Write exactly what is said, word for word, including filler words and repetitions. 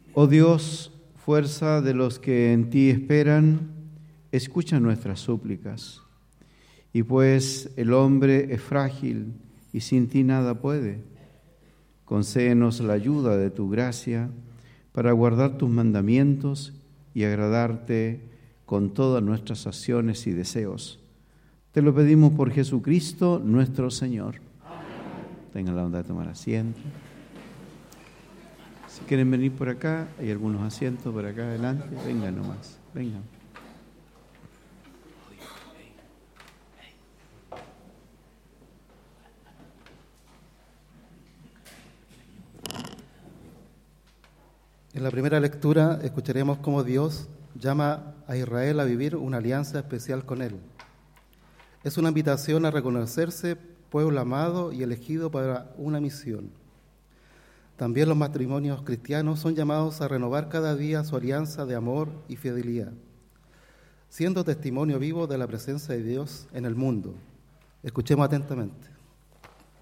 Oh Dios, fuerza de los que en ti esperan, escucha nuestras súplicas. Y pues el hombre es frágil y sin ti nada puede, concédenos la ayuda de tu gracia para guardar tus mandamientos y agradarte con todas nuestras acciones y deseos. Te lo pedimos por Jesucristo nuestro Señor. Amén. Tengan la bondad de tomar asiento. Si quieren venir por acá, hay algunos asientos por acá adelante. Vengan nomás, vengan. En la primera lectura escucharemos cómo Dios llama a Israel a vivir una alianza especial con Él. Es una invitación a reconocerse pueblo amado y elegido para una misión. También los matrimonios cristianos son llamados a renovar cada día su alianza de amor y fidelidad, siendo testimonio vivo de la presencia de Dios en el mundo. Escuchemos atentamente.